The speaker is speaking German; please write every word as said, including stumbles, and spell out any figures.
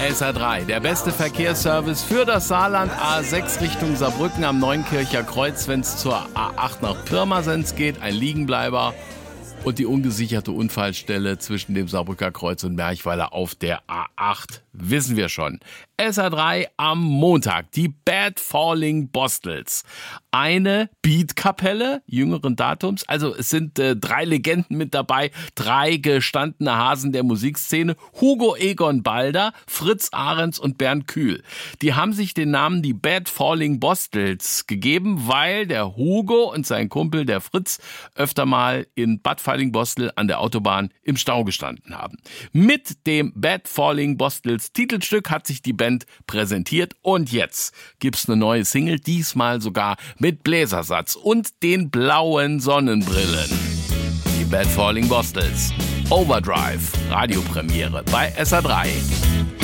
S A drei, der beste Verkehrsservice für das Saarland. A sechs Richtung Saarbrücken am Neunkircher Kreuz, wenn es zur A acht nach Pirmasens geht, ein Liegenbleiber. Und die ungesicherte Unfallstelle zwischen dem Saarbrücker Kreuz und Merchweiler auf der A acht, wissen wir schon. S A drei am Montag, die Bad Falling Bostels. Eine Beatkapelle jüngeren Datums, also es sind äh, drei Legenden mit dabei, drei gestandene Hasen der Musikszene, Hugo Egon Balder, Fritz Ahrens und Bernd Kühl. Die haben sich den Namen die Bad Falling Bostels gegeben, weil der Hugo und sein Kumpel, der Fritz, öfter mal in Bad Falling-Bostel an der Autobahn im Stau gestanden haben. Mit dem Bad Falling Bostels Titelstück hat sich die Band präsentiert und jetzt gibt's eine neue Single, diesmal sogar mit Bläsersatz und den blauen Sonnenbrillen. Die Bad Falling Bostels. Overdrive, Radiopremiere bei S A drei.